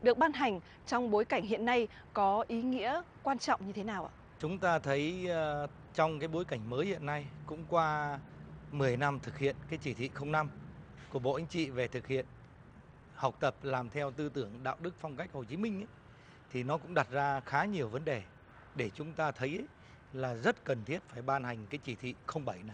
được ban hành trong bối cảnh hiện nay có ý nghĩa quan trọng như thế nào ạ? Chúng ta thấy trong cái bối cảnh mới hiện nay cũng qua 10 năm thực hiện cái chỉ thị 05 của Bộ Chính trị về thực hiện học tập làm theo tư tưởng đạo đức phong cách Hồ Chí Minh ấy, thì nó cũng đặt ra khá nhiều vấn đề để chúng ta thấy ấy, là rất cần thiết phải ban hành cái chỉ thị 07 này.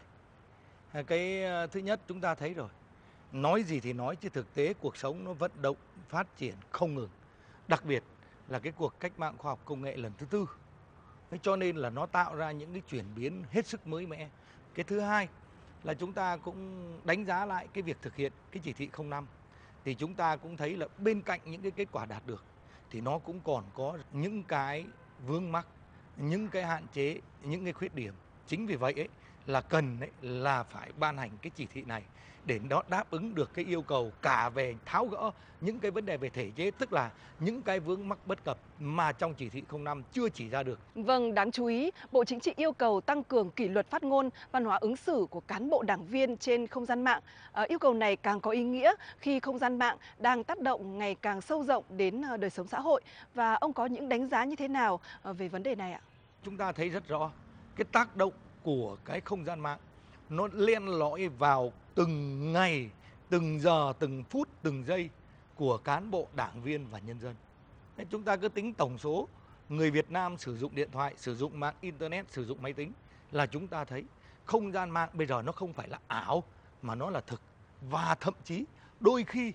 Thứ nhất chúng ta thấy rồi, nói gì thì nói chứ thực tế cuộc sống nó vận động phát triển không ngừng, đặc biệt là cái cuộc cách mạng khoa học công nghệ lần thứ tư. Thế cho nên là nó tạo ra những cái chuyển biến hết sức mới mẻ. Cái thứ hai là chúng ta cũng đánh giá lại cái việc thực hiện cái chỉ thị 05 thì chúng ta cũng thấy là bên cạnh những cái kết quả đạt được thì nó cũng còn có những cái vướng mắc, những cái hạn chế, những cái khuyết điểm. Chính vì vậy ấy, là cần ấy, là phải ban hành cái chỉ thị này để nó đáp ứng được cái yêu cầu cả về tháo gỡ những cái vấn đề về thể chế, tức là những cái vướng mắc bất cập mà trong chỉ thị 05 chưa chỉ ra được. Vâng, đáng chú ý, Bộ Chính trị yêu cầu tăng cường kỷ luật phát ngôn, văn hóa ứng xử của cán bộ đảng viên trên không gian mạng. Yêu cầu này càng có ý nghĩa khi không gian mạng đang tác động ngày càng sâu rộng đến đời sống xã hội. Và ông có những đánh giá như thế nào về vấn đề này ạ? Chúng ta thấy rất rõ cái tác động của cái không gian mạng nó len lỏi vào từng ngày, từng giờ, từng phút, từng giây của cán bộ, đảng viên và nhân dân. Nên chúng ta cứ tính tổng số người Việt Nam sử dụng điện thoại, sử dụng mạng internet, sử dụng máy tính là chúng ta thấy không gian mạng bây giờ nó không phải là ảo mà nó là thực, và thậm chí đôi khi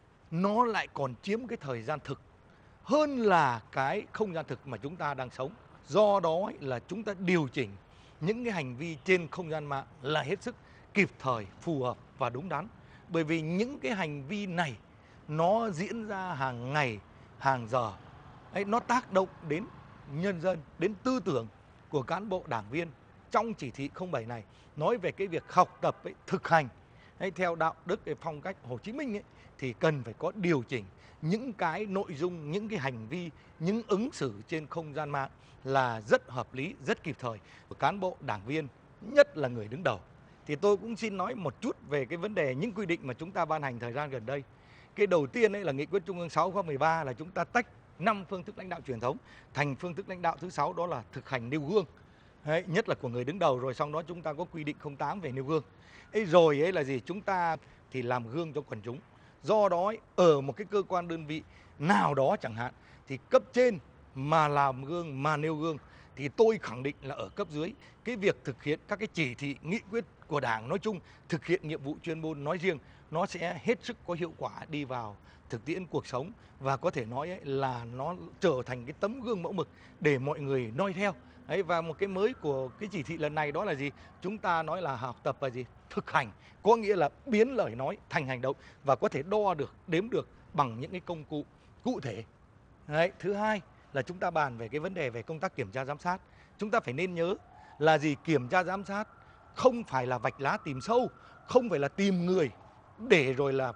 nó lại còn chiếm cái thời gian thực hơn là cái không gian thực mà chúng ta đang sống. Do đó là chúng ta điều chỉnh những cái hành vi trên không gian mạng là hết sức kịp thời, phù hợp và đúng đắn. Bởi vì những cái hành vi này nó diễn ra hàng ngày, hàng giờ. Đấy, nó tác động đến nhân dân, đến tư tưởng của cán bộ đảng viên. Trong chỉ thị 07 này nói về cái việc học tập ấy, thực hành theo đạo đức phong cách Hồ Chí Minh ấy, thì cần phải có điều chỉnh những cái nội dung, những cái hành vi, những ứng xử trên không gian mạng là rất hợp lý, rất kịp thời của cán bộ đảng viên, nhất là người đứng đầu. Thì tôi cũng xin nói một chút về cái vấn đề những quy định mà chúng ta ban hành thời gian gần đây. Cái đầu tiên ấy là nghị quyết Trung ương 6 khóa 13 là chúng ta tách 5 phương thức lãnh đạo truyền thống thành phương thức lãnh đạo thứ 6, đó là thực hành nêu gương. Đấy, nhất là của người đứng đầu, rồi sau đó chúng ta có quy định 08 về nêu gương. Rồi ấy là gì? Chúng ta thì làm gương cho quần chúng. Do đó ấy, ở một cái cơ quan đơn vị nào đó chẳng hạn thì cấp trên mà làm gương, mà nêu gương thì tôi khẳng định là ở cấp dưới cái việc thực hiện các cái chỉ thị nghị quyết của Đảng nói chung, thực hiện nhiệm vụ chuyên môn nói riêng, nó sẽ hết sức có hiệu quả đi vào thực tiễn cuộc sống, và có thể nói ấy là nó trở thành cái tấm gương mẫu mực để mọi người noi theo. Đấy, và một cái mới của cái chỉ thị lần này đó là gì? Chúng ta nói là học tập là gì? Thực hành, có nghĩa là biến lời nói thành hành động và có thể đo được, đếm được bằng những cái công cụ cụ thể. Đấy, thứ hai là chúng ta bàn về cái vấn đề về công tác kiểm tra giám sát. Chúng ta phải nên nhớ là gì? Kiểm tra giám sát không phải là vạch lá tìm sâu, không phải là tìm người để rồi là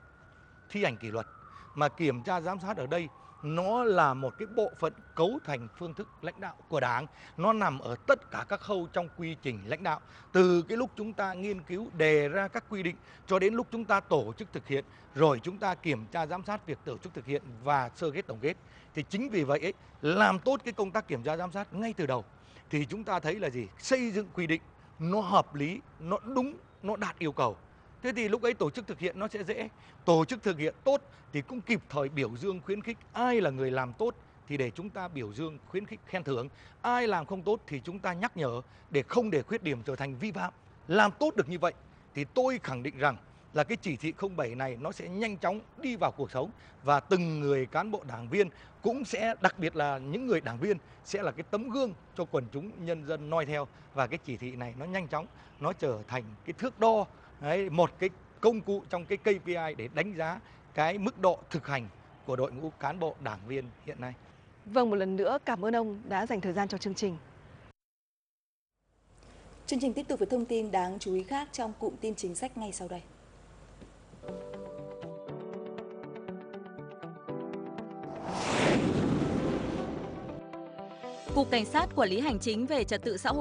thi hành kỷ luật, mà kiểm tra giám sát ở đây nó là một cái bộ phận cấu thành phương thức lãnh đạo của Đảng. Nó nằm ở tất cả các khâu trong quy trình lãnh đạo, từ cái lúc chúng ta nghiên cứu đề ra các quy định cho đến lúc chúng ta tổ chức thực hiện, rồi chúng ta kiểm tra giám sát việc tổ chức thực hiện và sơ kết tổng kết. Thì chính vì vậy ấy, làm tốt cái công tác kiểm tra giám sát ngay từ đầu thì chúng ta thấy là gì? Xây dựng quy định nó hợp lý, nó đúng, nó đạt yêu cầu. Thế thì lúc ấy tổ chức thực hiện nó sẽ dễ. Tổ chức thực hiện tốt thì cũng kịp thời biểu dương khuyến khích. Ai là người làm tốt thì để chúng ta biểu dương khuyến khích khen thưởng. Ai làm không tốt thì chúng ta nhắc nhở để không để khuyết điểm trở thành vi phạm. Làm tốt được như vậy thì tôi khẳng định rằng là cái chỉ thị 07 này nó sẽ nhanh chóng đi vào cuộc sống, và từng người cán bộ đảng viên cũng sẽ, đặc biệt là những người đảng viên sẽ là cái tấm gương cho quần chúng nhân dân noi theo, và cái chỉ thị này nó nhanh chóng nó trở thành cái thước đo. Đấy, một cái công cụ trong cái KPI để đánh giá cái mức độ thực hành của đội ngũ cán bộ đảng viên hiện nay. Vâng, một lần nữa cảm ơn ông đã dành thời gian cho chương trình. Chương trình tiếp tục với thông tin đáng chú ý khác trong cụm tin chính sách ngay sau đây. Cục Cảnh sát Quản lý Hành chính về Trật tự xã hội